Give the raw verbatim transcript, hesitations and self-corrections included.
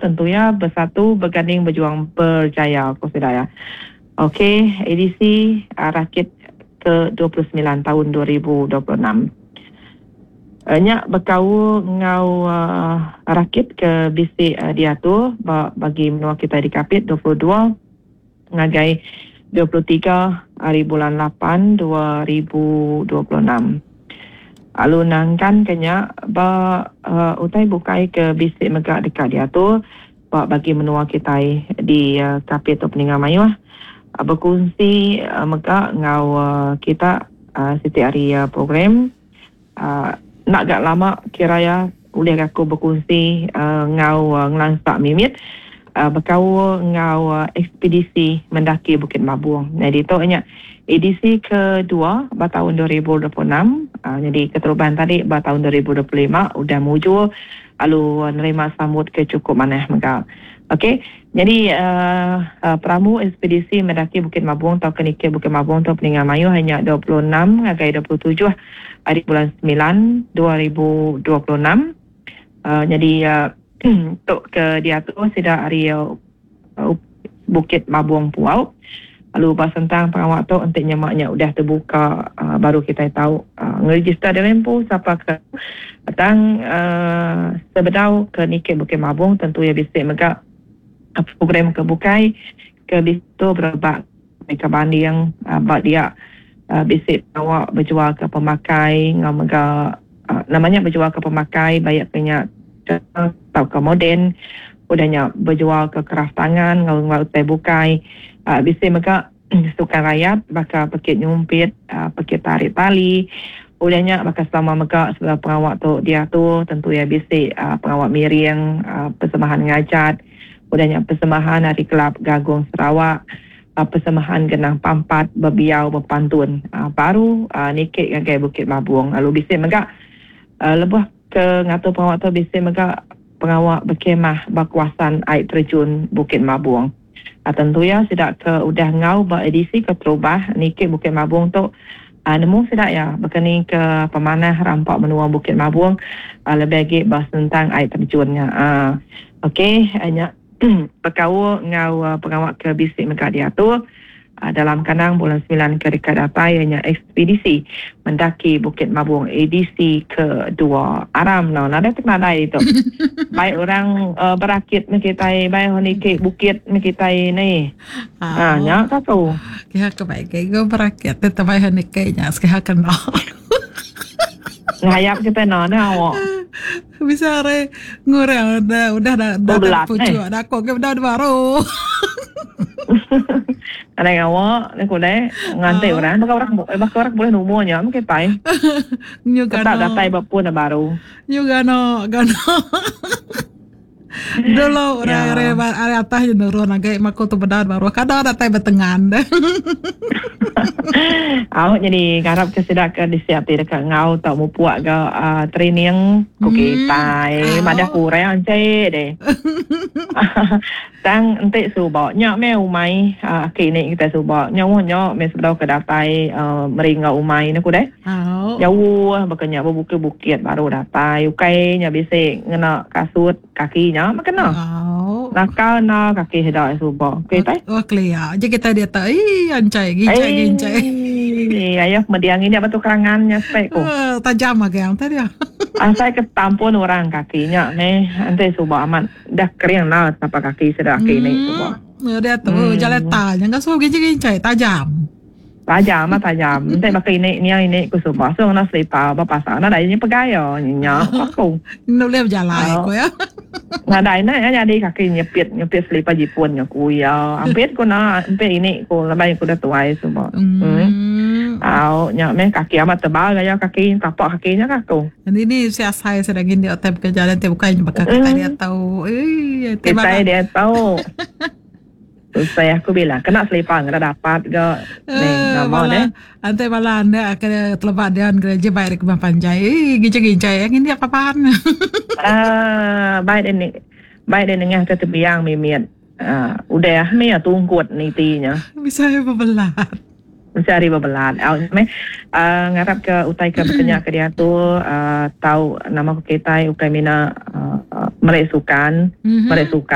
tentunya bersatu, berganding, berjuang, berjaya. Aku sudah ya. Okey, edisi uh, rakit ke dua puluh sembilan tahun dua ribu dua puluh enam. Nyak berkau ngau uh, rakit ke bisik uh, dia tu bagi menua kita di kapit dua puluh dua ngagai dua puluh tiga hari bulan lapan dua ribu dua puluh enam. Lalu nangkan kenya ba uh, utai bukai ke bisik megak dekat dia tu ba bagi menua kita di uh, kapit tu Peningan Melayu uh, berkongsi uh, megak ngau uh, kita uh, setiap hari uh, program uh, nak gak lama kiranya boleh aku berkongsi uh, ngau uh, ngelansak mimit uh, berkau ngau uh, ekspedisi mendaki Bukit Mabuong. Jadi tu hanya edisi kedua pada tahun dua ribu dua puluh enam. Uh, jadi keteruban tadi pada tahun dua ribu dua puluh lima udah muncul lalu uh, nerima sambut ke cukup mana mereka. Okey, jadi uh, uh, pramu ekspedisi mendaki Bukit Mabuong atau kenikir Bukit Mabuong atau Peningan Melayu hanya dua puluh enam ngagai dua puluh tujuh hari bulan sembilan dua ribu dua puluh enam. Uh, jadi uh, untuk ke dia tu sudah hari uh, Bukit Mabuong Puau. Lalu bahas tentang pengawak tu untuk nyemaknya udah terbuka, uh, baru kita tahu uh, ngeregister di lempu siapa ke datang uh, sebedau ke nikir Bukit Mabuong tentu ya bisik megak program kebukai ke bisu berbak mereka banding uh, bak dia uh, bisik awak berjual ke pemakai ngau mega uh, namanya berjual ke pemakai banyak punya atau ke moden udahnya berjual ke keras tangan ngau ngau utai bukai uh, bisik mega sukan rakyat bakal pekit nyumpit uh, pekit tarik tali udahnya bakal selama mega sebagai pengawak tu dia tu tentu ya bisik uh, pengawak miring uh, persembahan ngajat udahnya persembahan hari kelab Gagung Sarawak, uh, persembahan genang pampat berbiau berpantun uh, baru uh, nikit ngagai Bukit Mabuong. Lalu bisik megak uh, lebuh ke ngatur pengawak tu bisik megak pengawak berkemah berkuasan air terjun Bukit Mabuong. Uh, tentu ya sidak ke udah ngau beredisi ke terubah nikit Bukit Mabuong tu uh, nemu sidak ya berkeni ke pemanah rampak menua Bukit Mabuong uh, lebih lagi bahas tentang air terjunnya. Uh, Okey, hanya berkau ngau uh, pengawak ke bisik mereka dia tu uh, dalam kanang bulan sembilan ke dekat datai hanya ekspedisi mendaki Bukit Mabuong edisi kedua aram no nada teknadai itu baik orang uh, berakit mekitai baik honike bukit mekitai ni ah nya ka tu kaya kebaik ke berakit tetapi honike nya sekali kena ngayap kita no na awak bisa re ngurang udah udah dah dah pucuk dah kok ke dah baru ada yang awak ni kule ngantai orang bakal orang bakal orang boleh numunya mungkin pai nyuga no datai bapun baru nyuga no gano dulu orang re area atas je nurun agak mako tu bedar baru kada datai betengan dah. Awak jadi garap kesedak ke disiapi dekat ngau tak mau puak ke uh, training ku kita eh madah kurang cek deh. Tang ente subak nyak me umai uh, kini kita subak nyawa nyak me sebelum ke datai uh, meringa umai ni ku deh. Jauh bakanya bukit-bukit baru datai ukai nya bisik ngena kasut kakinya makena. Nakal na kaki hidak subak. Kita oh clear. Je kita dia tak ih ancai gincai gincai. Ayah mediang ini apa tu kerangannya spek ko. Uh, tajam agak yang tadi ya. Saya ketampun orang kakinya nih. Nanti subak aman. Dah kering lah tapak kaki sudah kaki ni subak. Dia tu hmm. jalan tanya enggak suka gincai tajam. Tajam mah tajam. Nanti pakai ini ni yang ini ku subak. So nak selipar apa pasal nak ini pegayo nya aku. Noleh jalan ko ya. Nah dah ini ya jadi kaki nyepit nyepit selipar Jepun nya ku ya. Ampit ko na ampit ini ku lebih ku dah tuai subak. Hmm. Au nya me kaki amat tebal gaya kaki tapak kakinya kaku. Ini saya saya sedang ini otak kerja nanti bukan bakal kita dia tahu. Eh kita dia tahu. Saya aku bilang kena selipar kena dapat ke ni nama deh. Ante malah anda akan terlepas dia gereja bayar ke panjai. Gincai-gincai yang ini apa-apaan. Ah, baik ini. Baik ini ngah ke tebiang mimit. Ah, udah me tungkut nitinya. Bisa bebelat. Mencari bebelat. Ah, me uh, ngarap ke utai ke bertanya ke dia tu uh, tahu nama kita ukai mina uh, uh, meresukan, mm-hmm. meresukan